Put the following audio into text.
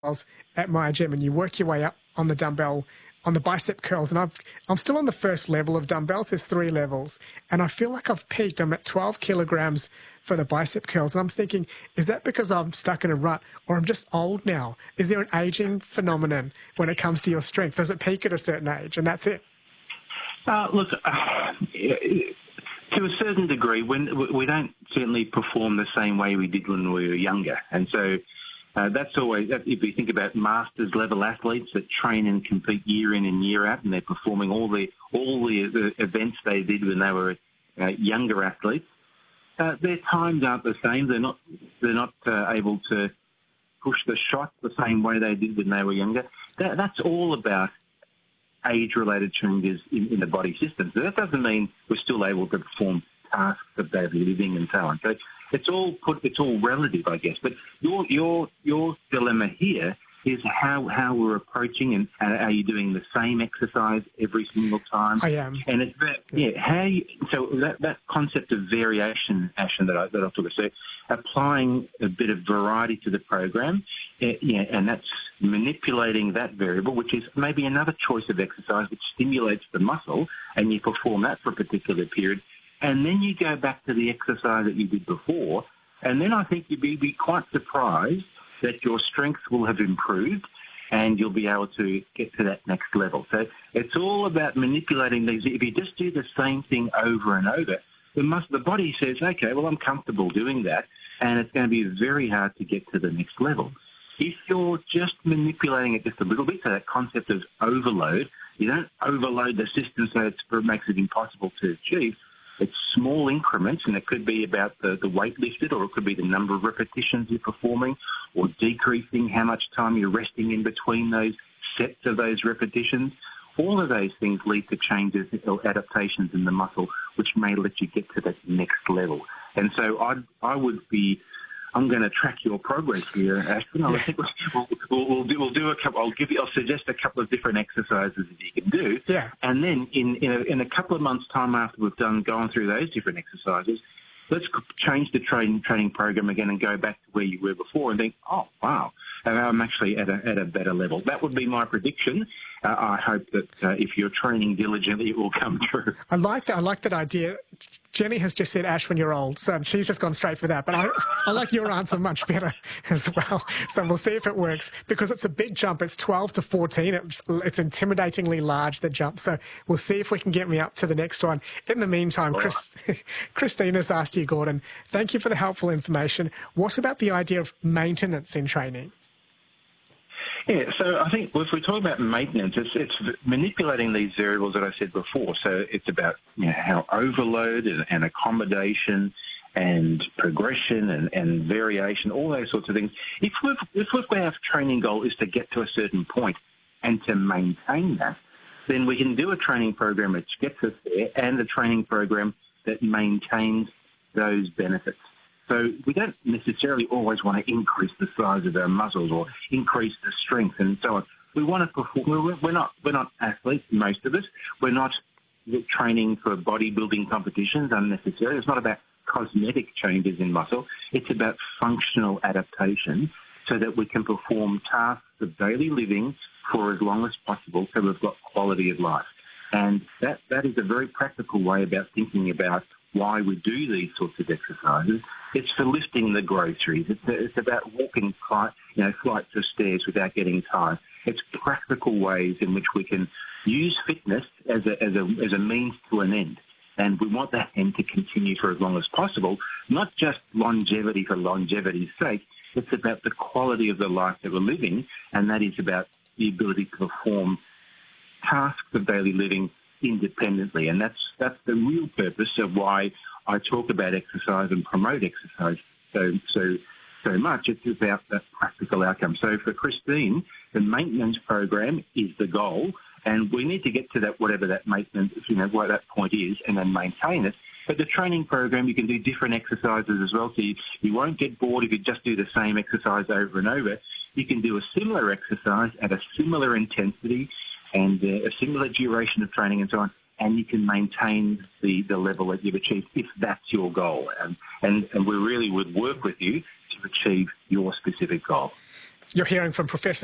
at my gym, and you work your way up on the dumbbell, on the bicep curls, and I'm still on the first level of dumbbells. There's 3 levels, and I feel like I've peaked. I'm at 12 kilograms for the bicep curls, and I'm thinking, is that because I'm stuck in a rut, or I'm just old now? Is there an aging phenomenon when it comes to your strength? Does it peak at a certain age, and that's it? Look, to a certain degree, when we don't certainly perform the same way we did when we were younger, and so that's always, if you think about masters level athletes that train and compete year in and year out, and they're performing all the events they did when they were younger athletes, their times aren't the same. They're not able to push the shot the same way they did when they were younger. That's all about age-related changes in the body system. So that doesn't mean we're still able to perform tasks of daily living and so on. So it's all relative, I guess. But your dilemma here is how we're approaching, and are you doing the same exercise every single time? I am. And it's so that concept of variation, Ashton, that I talk about. So applying a bit of variety to the program, and that's manipulating that variable, which is maybe another choice of exercise which stimulates the muscle, and you perform that for a particular period, and then you go back to the exercise that you did before, and then I think you'd be quite surprised that your strength will have improved and you'll be able to get to that next level. So it's all about manipulating these. If you just do the same thing over and over, the body says, okay, well, I'm comfortable doing that, and it's going to be very hard to get to the next level. If you're just manipulating it just a little bit, so that concept of overload, you don't overload the system so it makes it impossible to achieve. It's small increments, and it could be about the weight lifted, or it could be the number of repetitions you're performing, or decreasing how much time you're resting in between those sets of those repetitions. All of those things lead to changes or adaptations in the muscle, which may let you get to that next level. And so I'm going to track your progress here, Ashton. I think we'll do a couple. I'll suggest a couple of different exercises that you can do. Yeah. And then in a couple of months' time after we've gone through those different exercises, let's change the training program again and go back to where you were before and think, oh wow, I'm actually at a better level. That would be my prediction. I hope that if you're training diligently, it will come true. I like that idea. Jenny has just said, Ash, when you're old, so she's just gone straight for that. But I like your answer much better as well. So we'll see if it works, because it's a big jump. It's 12 to 14. It's intimidatingly large, the jump. So we'll see if we can get me up to the next one. In the meantime, Christina's asked you, Gordon, thank you for the helpful information. What about the idea of maintenance in training? Yeah, so I think if we talk about maintenance, it's manipulating these variables that I said before. So it's about how overload and accommodation and progression and variation, all those sorts of things. If our training goal is to get to a certain point and to maintain that, then we can do a training program which gets us there, and a training program that maintains those benefits. So we don't necessarily always want to increase the size of our muscles or increase the strength and so on. We want to perform. We're not athletes, most of us. We're not training for bodybuilding competitions unnecessarily. It's not about cosmetic changes in muscle. It's about functional adaptation so that we can perform tasks of daily living for as long as possible, so we've got quality of life. And that is a very practical way about thinking about why we do these sorts of exercises. It's for lifting the groceries. It's about walking flights of stairs without getting tired. It's practical ways in which we can use fitness as a means to an end. And we want that end to continue for as long as possible, not just longevity for longevity's sake. It's about the quality of the life that we're living, and that is about the ability to perform tasks of daily living independently. And that's the real purpose of why I talk about exercise and promote exercise so much. It's about that practical outcome. So for Christine, the maintenance program is the goal, and we need to get to that, whatever that maintenance, what that point is, and then maintain it. But the training program, you can do different exercises as well, so you won't get bored if you just do the same exercise over and over. You can do a similar exercise at a similar intensity and a similar duration of training and so on, and you can maintain the level that you've achieved if that's your goal. And we really would work with you to achieve your specific goal. You're hearing from Professor